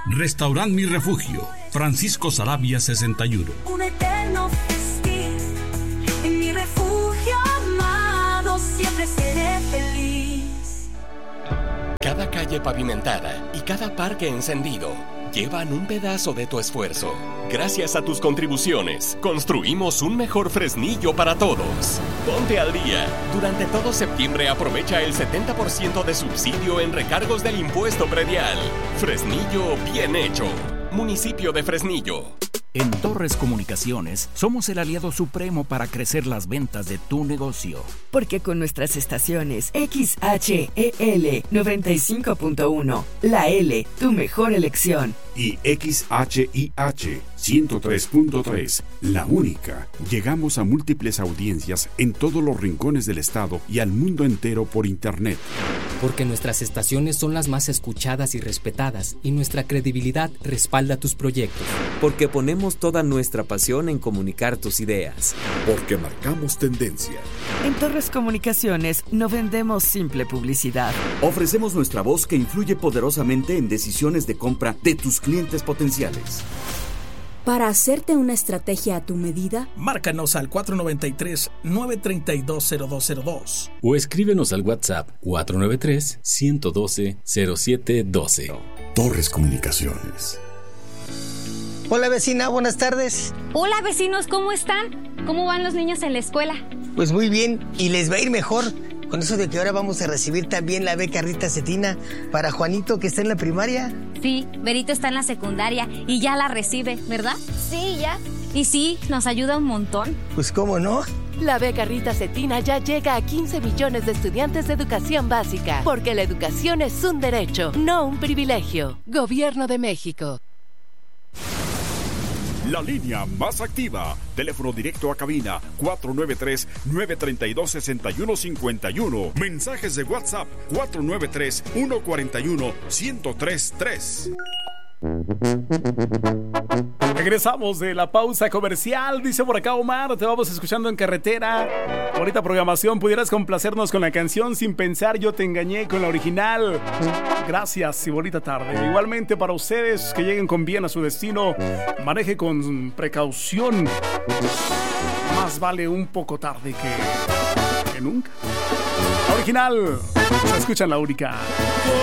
Restaurant Mi Refugio, Francisco Saravia 61. Un eterno festín, en mi refugio amado siempre seré feliz. Cada calle pavimentada y cada parque encendido llevan un pedazo de tu esfuerzo. Gracias a tus contribuciones, construimos un mejor Fresnillo para todos. Ponte al día. Durante todo septiembre aprovecha el 70% de subsidio en recargos del impuesto predial. Fresnillo bien hecho. Municipio de Fresnillo. En Torres Comunicaciones somos el aliado supremo para crecer las ventas de tu negocio. Porque con nuestras estaciones XHEL 95.1, la L, tu mejor elección. Y XHIH 103.3, la única. Llegamos a múltiples audiencias en todos los rincones del estado y al mundo entero por internet. Porque nuestras estaciones son las más escuchadas y respetadas y nuestra credibilidad respalda tus proyectos. Porque ponemos toda nuestra pasión en comunicar tus ideas. Porque marcamos tendencia. En Torres Comunicaciones no vendemos simple publicidad. Ofrecemos nuestra voz que influye poderosamente en decisiones de compra de tus clientes potenciales. Para hacerte una estrategia a tu medida, márcanos al 493-932-0202 o escríbenos al WhatsApp 493-112-0712. Torres Comunicaciones. Hola vecina, buenas tardes. Hola vecinos, ¿cómo están? ¿Cómo van los niños en la escuela? Pues muy bien, y les va a ir mejor con eso de que ahora vamos a recibir también la beca Rita Cetina para Juanito, que está en la primaria. Sí, Berito está en la secundaria y ya la recibe, ¿verdad? Sí, ya. Y sí, nos ayuda un montón. Pues cómo no. La beca Rita Cetina ya llega a 15 millones de estudiantes de educación básica, porque la educación es un derecho, no un privilegio. Gobierno de México. La línea más activa. Teléfono directo a cabina 493-932-6151. Mensajes de WhatsApp 493-141-1033. Regresamos de la pausa comercial. Dice por acá Omar, te vamos escuchando en carretera. Bonita programación, pudieras complacernos con la canción Sin Pensar Yo Te Engañé con la original. Gracias y bonita tarde. Igualmente para ustedes, que lleguen con bien a su destino. Maneje con precaución. Más vale un poco tarde que nunca. La original, se escucha en la única.